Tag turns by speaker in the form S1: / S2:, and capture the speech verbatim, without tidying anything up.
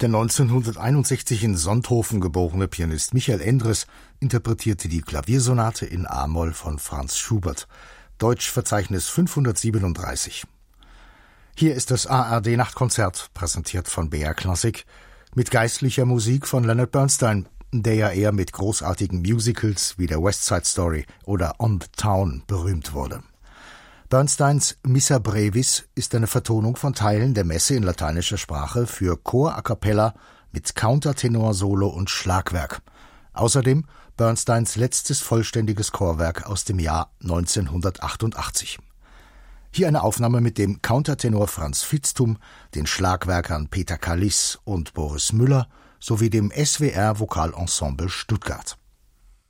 S1: Der neunzehnhunderteinundsechzig in Sonthofen geborene Pianist Michael Endres interpretierte die Klaviersonate in a-Moll von Franz Schubert. Deutschverzeichnis fünfhundertsiebenunddreißig. Hier ist das A R D-Nachtkonzert, präsentiert von B R Klassik, mit geistlicher Musik von Leonard Bernstein, der ja eher mit großartigen Musicals wie der West Side Story oder On the Town berühmt wurde. Bernsteins Missa Brevis ist eine Vertonung von Teilen der Messe in lateinischer Sprache für Chor a cappella mit Countertenor, Solo und Schlagwerk. Außerdem Bernsteins letztes vollständiges Chorwerk aus dem Jahr neunzehnhundertachtundachtzig. Hier eine Aufnahme mit dem Countertenor Franz Vitzthum, den Schlagwerkern Peter Kallis und Boris Müller sowie dem S W R Vokalensemble Stuttgart.